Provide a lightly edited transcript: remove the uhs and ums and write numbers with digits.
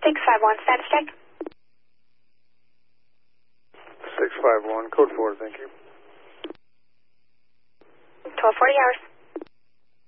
651, status check. 651, code 4, thank you. 1240 hours.